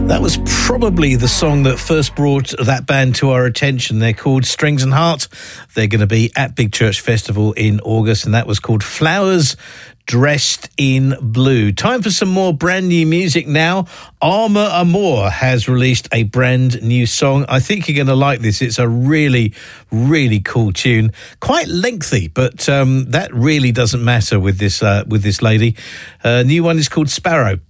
That was probably the song that first brought that band to our attention. They're called Strings and Heart. They're going to be at Big Church Festival in August, and that was called Flowers Dressed in Blue. Time for some more brand new music now. Armour Amor has released a brand new song. I think you're going to like this. It's a really, really cool tune. Quite lengthy, but that really doesn't matter with this lady. New one is called Sparrow.